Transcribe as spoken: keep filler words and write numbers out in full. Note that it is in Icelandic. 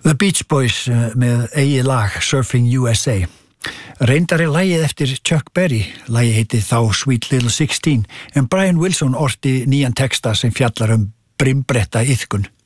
The Beach Boys með eigið lag Surfing U S A. Reyndar er lagið eftir Chuck Berry, lagið heiti þá Sweet Little sixteen, en Brian Wilson orti nýjan texta sem fjallar um brimbretta iðkun.